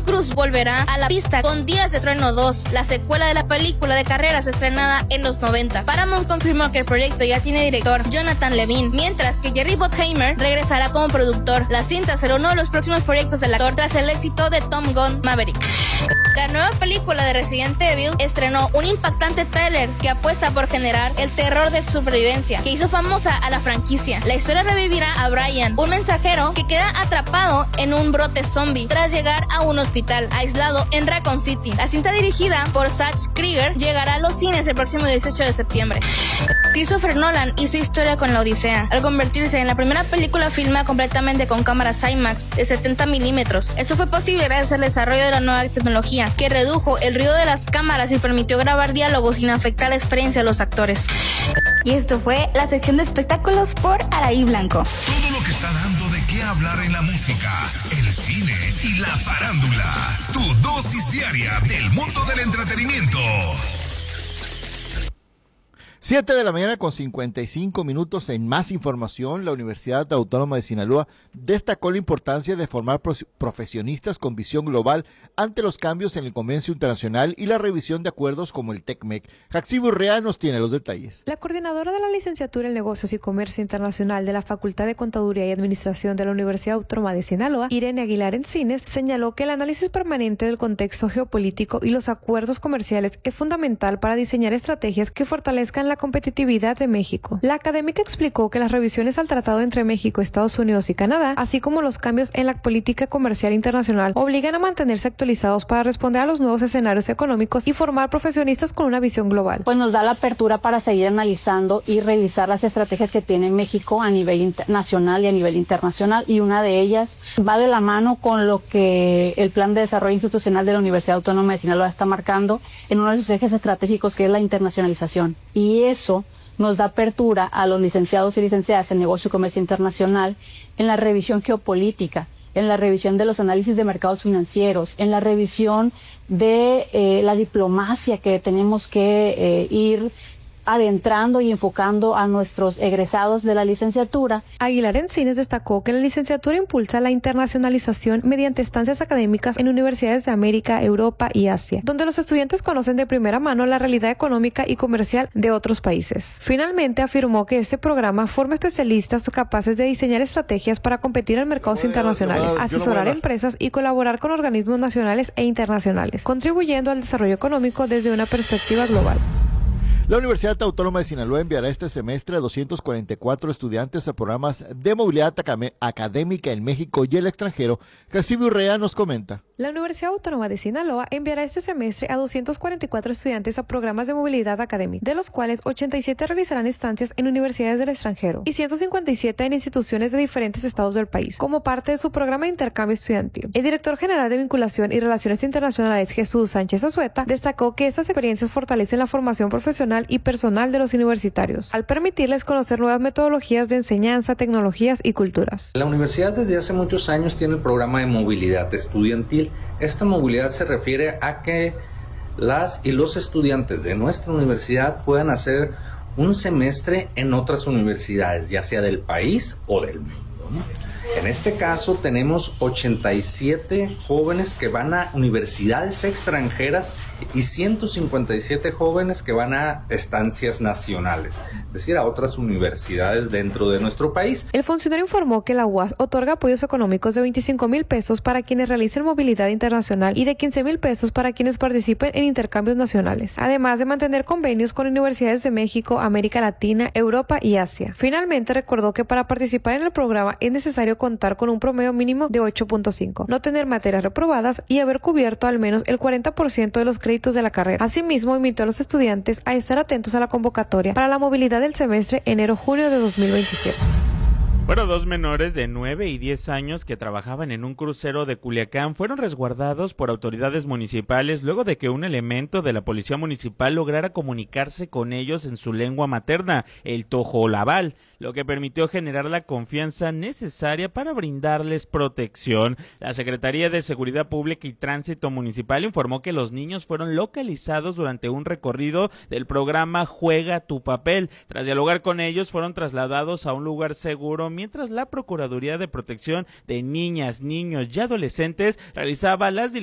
Cruise volverá a la pista con Días de Trueno 2, la secuela de la película de carreras estrenada en los 90. Paramount confirmó que el proyecto ya tiene director, Jonathan Levine, mientras que Jerry Bruckheimer regresará como productor. La cinta será uno de los próximos proyectos del actor tras el éxito de Top Gun Maverick. La nueva película de Resident Evil estrenó un impactante tráiler que apuesta por generar el terror de supervivencia que hizo famosa a la franquicia. La historia revivirá a Brian, un mensajero que queda atrapado en un brote zombie tras llegar a un hospital aislado en Raccoon City. La cinta, dirigida por Zach Krieger, llegará a los cines el próximo 18 de septiembre. Christopher Nolan hizo historia con La Odisea, al convertirse en la primera película filmada completamente con cámaras IMAX de 70 milímetros. Esto fue posible gracias al desarrollo de la nueva tecnología, que redujo el ruido de las cámaras y permitió grabar diálogos sin afectar la experiencia de los actores. Y esto fue la sección de espectáculos por Araí Blanco. Todo lo que está dando de qué hablar en la música, el cine y la farándula. Tu dosis diaria del mundo del entretenimiento. 7 de la mañana con 55 minutos. En más información, la Universidad Autónoma de Sinaloa destacó la importancia de formar profesionistas con visión global ante los cambios en el comercio internacional y la revisión de acuerdos como el TECMEC. Jaxi Burrea nos tiene los detalles. La coordinadora de la licenciatura en Negocios y Comercio Internacional de la Facultad de Contaduría y Administración de la Universidad Autónoma de Sinaloa, Irene Aguilar Encines, señaló que el análisis permanente del contexto geopolítico y los acuerdos comerciales es fundamental para diseñar estrategias que fortalezcan la competitividad de México. La académica explicó que las revisiones al tratado entre México, Estados Unidos y Canadá, así como los cambios en la política comercial internacional, obligan a mantenerse actualizados para responder a los nuevos escenarios económicos y formar profesionistas con una visión global. Pues nos da la apertura para seguir analizando y revisar las estrategias que tiene México a nivel nacional y a nivel internacional, y una de ellas va de la mano con lo que el Plan de Desarrollo Institucional de la Universidad Autónoma de Sinaloa está marcando en uno de sus ejes estratégicos, que es la internacionalización. Y eso nos da apertura a los licenciados y licenciadas en Negocio y Comercio Internacional en la revisión geopolítica, en la revisión de los análisis de mercados financieros, en la revisión de la diplomacia que tenemos que ir adentrando y enfocando a nuestros egresados de la licenciatura. Aguilar Encines destacó que la licenciatura impulsa la internacionalización mediante estancias académicas en universidades de América, Europa y Asia, donde los estudiantes conocen de primera mano la realidad económica y comercial de otros países. Finalmente, afirmó que este programa forma especialistas capaces de diseñar estrategias para competir en mercados internacionales, asesorar empresas y colaborar con organismos nacionales e internacionales, contribuyendo al desarrollo económico desde una perspectiva global. La Universidad Autónoma de Sinaloa enviará este semestre a 244 estudiantes a programas de movilidad académica en México y el extranjero. Jaxi Burrea nos comenta. La Universidad Autónoma de Sinaloa enviará este semestre a 244 estudiantes a programas de movilidad académica, de los cuales 87 realizarán estancias en universidades del extranjero y 157 en instituciones de diferentes estados del país, como parte de su programa de intercambio estudiantil. El director general de Vinculación y Relaciones Internacionales, Jesús Sánchez Azueta, destacó que estas experiencias fortalecen la formación profesional y personal de los universitarios, al permitirles conocer nuevas metodologías de enseñanza, tecnologías y culturas. La universidad desde hace muchos años tiene el programa de movilidad estudiantil. Esta movilidad se refiere a que las y los estudiantes de nuestra universidad puedan hacer un semestre en otras universidades, ya sea del país o del mundo, ¿no? En este caso tenemos 87 jóvenes que van a universidades extranjeras y 157 jóvenes que van a estancias nacionales, es decir, a otras universidades dentro de nuestro país. El funcionario informó que la UAS otorga apoyos económicos de 25,000 pesos para quienes realicen movilidad internacional y de 15,000 pesos para quienes participen en intercambios nacionales, además de mantener convenios con universidades de México, América Latina, Europa y Asia. Finalmente recordó que para participar en el programa es necesario contar con un promedio mínimo de 8.5, no tener materias reprobadas y haber cubierto al menos el 40% de los créditos de la carrera. Asimismo, invitó a los estudiantes a estar atentos a la convocatoria para la movilidad del semestre enero-julio de 2027. Bueno, 2 menores de 9 y 10 años que trabajaban en un crucero de Culiacán fueron resguardados por autoridades municipales luego de que un elemento de la policía municipal lograra comunicarse con ellos en su lengua materna, el tojolabal, lo que permitió generar la confianza necesaria para brindarles protección. La Secretaría de Seguridad Pública y Tránsito Municipal informó que los niños fueron localizados durante un recorrido del programa Juega tu papel. Tras dialogar con ellos, fueron trasladados a un lugar seguro, mientras la Procuraduría de Protección de Niñas, Niños y Adolescentes realizaba las